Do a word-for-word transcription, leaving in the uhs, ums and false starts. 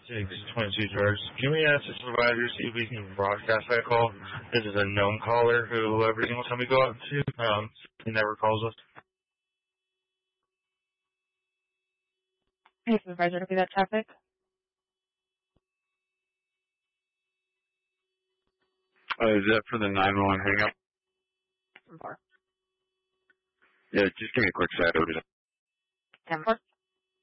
six twenty-two George. Can we ask the supervisor see if we can broadcast that call? This is a known caller who every single time we go out to, um, he never calls us. Hey, supervisor, copy that traffic. Uh, is that for the nine one one hang up? ten four. Yeah, just give me a quick side over. ten four.